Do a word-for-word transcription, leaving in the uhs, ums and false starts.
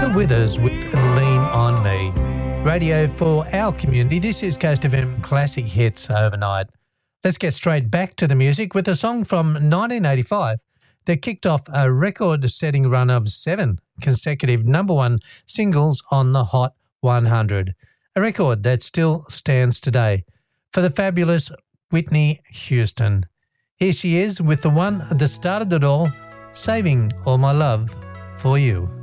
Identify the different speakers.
Speaker 1: Bill Withers with Lean On Me. Radio for our community. This is Coast F M Classic Hits Overnight. Let's get straight back to the music with a song from nineteen eighty-five that kicked off a record-setting run of seven consecutive number one singles on the Hot one hundred, a record that still stands today for the fabulous Whitney Houston. Here she is with the one that started it all, Saving All My Love for You.